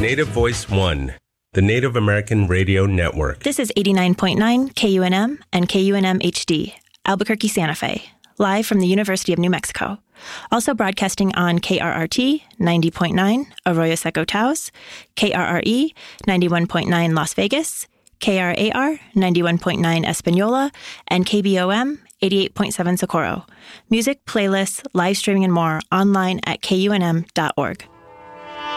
Native Voice One, the Native American Radio Network. This is 89.9 KUNM and KUNM HD, Albuquerque, Santa Fe, live from the University of New Mexico. Also broadcasting on KRRT 90.9 Arroyo Seco Taos, KRRE 91.9 Las Vegas, KRAR 91.9 Espanola, and KBOM 88.7 Socorro. Music, playlists, live streaming, and more online at kunm.org.